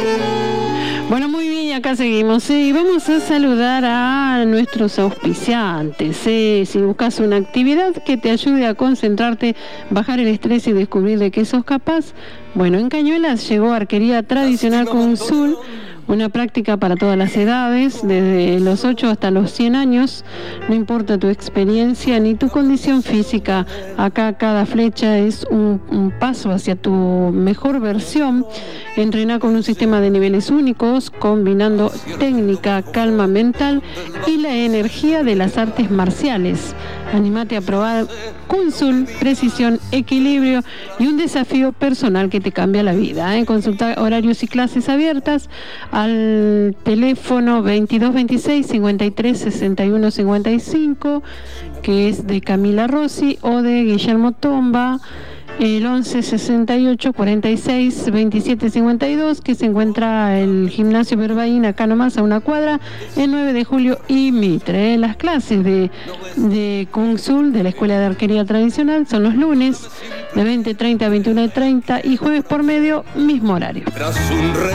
Bueno, muy bien, y acá seguimos. Vamos a saludar a nuestros auspiciantes. Si buscas una actividad que te ayude a concentrarte, bajar el estrés y descubrir de qué sos capaz, bueno, en Cañuelas llegó Arquería Tradicional Consul, una práctica para todas las edades, desde los 8 hasta los 100 años, no importa tu experiencia ni tu condición física, acá cada flecha es un paso hacia tu mejor versión. Entrena con un sistema de niveles únicos, combinando técnica, calma mental y la energía de las artes marciales. Anímate a probar Consul, precisión, equilibrio y un desafío personal que te cambia la vida. Consulta horarios y clases abiertas al teléfono 2226 53 61 55, que es de Camila Rossi, o de Guillermo Tomba, el 11 68 46 27 52, que se encuentra el gimnasio Verbaín, acá nomás a una cuadra, el 9 de julio y Mitre. Las clases de Consul de la Escuela de Arquería Tradicional son los lunes de 20:30 a 21:30 y jueves por medio, mismo horario.